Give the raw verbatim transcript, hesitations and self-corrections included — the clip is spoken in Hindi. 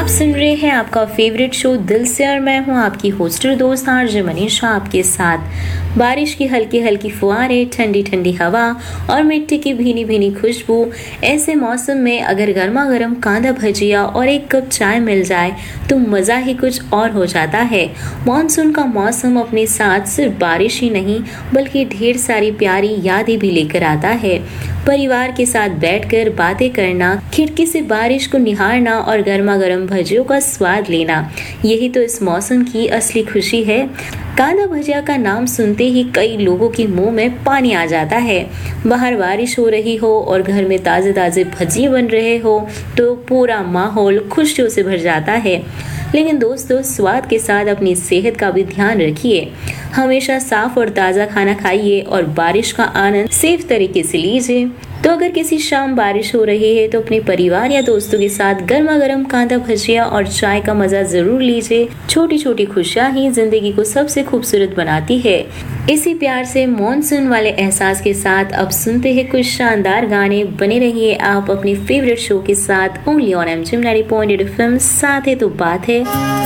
सुन रहे हैं आपका फेवरेट शो दिल से और मैं हूं आपकी होस्टर दोस्त आरजे मनीषा आपके साथ। बारिश की हल्की हल्की फुहारें, ठंडी ठंडी हवा और मिट्टी की भीनी भीनी खुशबू। ऐसे मौसम में अगर गर्मा गर्म कांदा भजिया और एक कप चाय मिल जाए तो मज़ा ही कुछ और हो जाता है। मानसून का मौसम अपने साथ सिर्फ बारिश ही नहीं बल्कि ढेर सारी प्यारी यादें भी लेकर आता है। परिवार के साथ बैठकर बातें करना, खिड़की से बारिश को निहारना और गर्मा गर्म भजियों का स्वाद लेना, यही तो इस मौसम की असली खुशी है। कांदा भजिया का नाम सुनते ही कई लोगों के मुंह में पानी आ जाता है। बाहर बारिश हो रही हो और घर में ताजे ताजे भजिए बन रहे हो तो पूरा माहौल खुशियों से भर जाता है। लेकिन दोस्तों, स्वाद के साथ अपनी सेहत का भी ध्यान रखिए। हमेशा साफ और ताज़ा खाना खाइए और बारिश का आनंद सेफ तरीके से लीजिए। तो अगर किसी शाम बारिश हो रही है तो अपने परिवार या दोस्तों के साथ गर्मा गर्म कांदा भजिया और चाय का मजा जरूर लीजिए। छोटी छोटी खुशियां ही जिंदगी को सबसे खूबसूरत बनाती है। इसी प्यार से मॉनसून वाले एहसास के साथ अब सुनते हैं कुछ शानदार गाने। बने रहिए आप अपने फेवरेट शो के साथ only on M G ninety point eight F M. साथ है तो बात है।